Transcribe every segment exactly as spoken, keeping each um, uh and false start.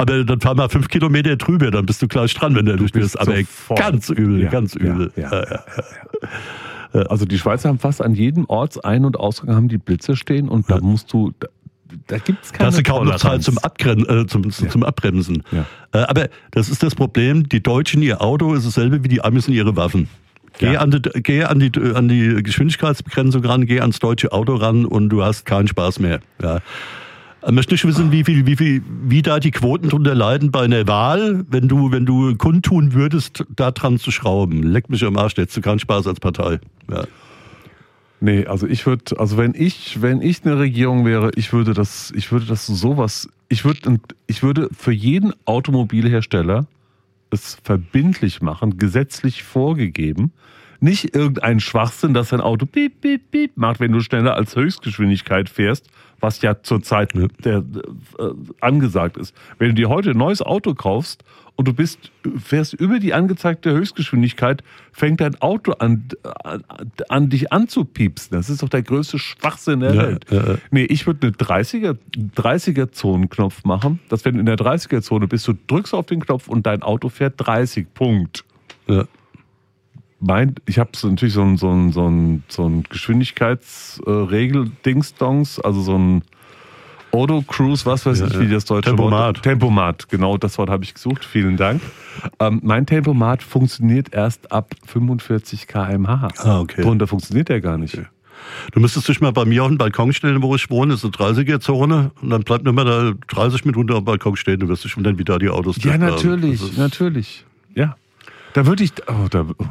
Aber dann fahr mal fünf Kilometer drüber, dann bist du gleich dran, wenn du durch bist. Aber sofort. ganz übel, ja, ganz übel. Ja, ja, ja, ja. Also die Schweizer haben fast an jedem Ortsein- und Ausgang haben die Blitze stehen und da musst du, da, da gibt es keine Da hast du kaum noch Zeit zum, Abgren- äh, zum, ja. zum Abbremsen. Ja. Äh, aber das ist das Problem, die Deutschen, ihr Auto ist dasselbe wie die Amis in ihre Waffen. Geh, ja. an, die, geh an, die, an die Geschwindigkeitsbegrenzung ran, geh ans deutsche Auto ran und du hast keinen Spaß mehr. Ja. Ich möchte nicht wissen, wie, viel, wie, viel, wie da die Quoten drunter leiden bei einer Wahl, wenn du, wenn du kundtun würdest, da dran zu schrauben. Leck mich am Arsch, hättest du keinen Spaß als Partei. Ja. Nee, also ich würde, also wenn ich, wenn ich eine Regierung wäre, ich würde das, ich würde das sowas, ich würde, ich würde für jeden Automobilhersteller es verbindlich machen, gesetzlich vorgegeben, nicht irgendein Schwachsinn, dass dein Auto piep, piep, piep macht, wenn du schneller als Höchstgeschwindigkeit fährst, was ja zurzeit der, äh, angesagt ist. Wenn du dir heute ein neues Auto kaufst und du bist, fährst über die angezeigte Höchstgeschwindigkeit, fängt dein Auto an, an, an dich anzupiepsen. Das ist doch der größte Schwachsinn der Ja, Welt. ja, ja. Nee, ich würde eine dreißiger, dreißiger-Zonen-Knopf machen, dass wenn du in der dreißiger-Zone bist, du drückst auf den Knopf und dein Auto fährt dreißig. Punkt. Ja. Mein, ich habe so natürlich so ein, so ein, so ein, so ein Geschwindigkeitsregel-Dingsdongs, also so ein Auto-Cruise, was weiß Ja, ich, wie das deutsche Tempomat. Wort. Tempomat, genau, das Wort habe ich gesucht, vielen Dank. Ähm, mein Tempomat funktioniert erst ab fünfundvierzig Kilometer pro Stunde. Ah, okay. Drunter funktioniert der gar nicht. Okay. Du müsstest dich mal bei mir auf den Balkon stellen, wo ich wohne, das ist eine dreißiger-Zone und dann bleibt nur mal da dreißig Minuten auf dem Balkon stehen, du wirst dich schon dann wieder die Autos Ja, treffen. natürlich, Das ist- natürlich. Ja. Da würde ich. Oh, da, oh.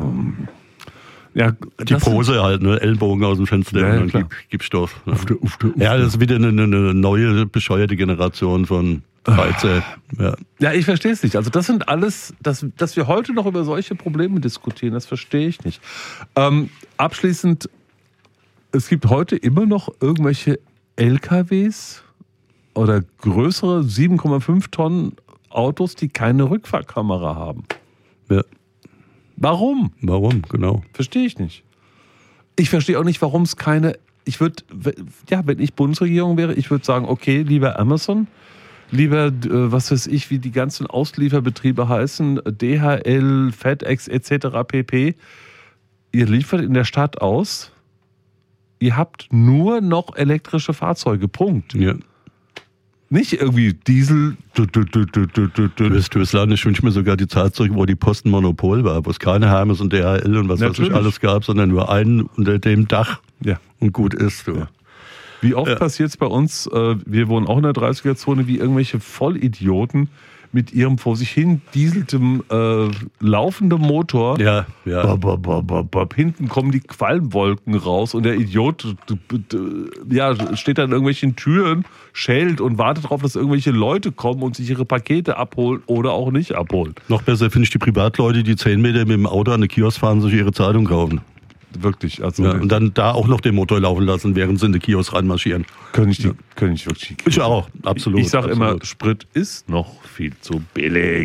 Ja, Die das Pose halt, ne? Ellbogen aus dem Fenster Ja, und ja, dann klar. gib, gib Stoff. Ne? Ufte, ufte, ufte. Ja, das ist wieder eine, eine neue, bescheuerte Generation von Reize. Ja. Ja, ich verstehe es nicht. Also das sind alles, dass, dass wir heute noch über solche Probleme diskutieren, das verstehe ich nicht. Ähm, abschließend, es gibt heute immer noch irgendwelche L K Ws oder größere sieben Komma fünf Tonnen Autos, die keine Rückfahrkamera haben. Ja. Warum? Warum? Genau. Verstehe ich nicht. Ich verstehe auch nicht, warum es keine. Ich würde, ja, wenn ich Bundesregierung wäre, ich würde sagen, okay, lieber Amazon, lieber, äh, was weiß ich, wie die ganzen Auslieferbetriebe heißen, D H L, FedEx et cetera pp. Ihr liefert in der Stadt aus, ihr habt nur noch elektrische Fahrzeuge, Punkt. Ja. Nicht irgendwie Diesel. Du, du, du, du, du, du. Du wirst, du wirst leider nicht wünschen mir sogar die Zeit zurück, wo die Post ein Monopol war, wo es keine Hermes und D H L und was weiß ich Natürlich. alles gab, sondern nur einen unter dem Dach Ja. und gut ist. Du. Ja. Wie oft Ja. passiert es bei uns, äh, wir wohnen auch in der dreißiger-Zone, wie irgendwelche Vollidioten mit ihrem vor sich hin dieseltem äh, laufenden Motor. Ja, ja. Bop, bop, bop, bop, bop. Hinten kommen die Qualmwolken raus und der Idiot d- d- d- ja, steht an irgendwelchen Türen, schält und wartet darauf, dass irgendwelche Leute kommen und sich ihre Pakete abholen oder auch nicht abholen. Noch besser finde ich die Privatleute, die zehn Meter mit dem Auto an eine Kiosk fahren, sich ihre Zeitung kaufen. Wirklich. Also Ja, und dann da auch noch den Motor laufen lassen, während sie in die Kiosk reinmarschieren. können ich, die, können ich wirklich. Ich auch, absolut. Ich sage immer, absolut. Sprit ist noch viel zu billig.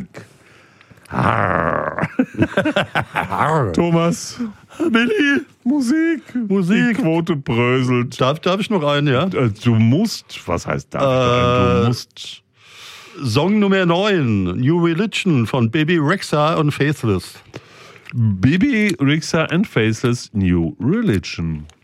Thomas, Billy, Musik. Musik. Die Quote bröselt. darf, darf ich noch einen, ja? Äh, Du musst, was heißt das? Äh, du musst. Song Nummer neun, New Religion von Baby Rexha und Faithless. Bibi Rexha and Faceless New Religion.